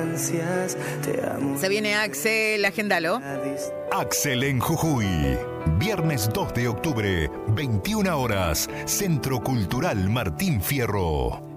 distancias. Te amo. Se viene Axel, agéndalo. Axel en Jujuy. Viernes 2 de octubre, 21 horas. Centro Cultural Martín Fierro.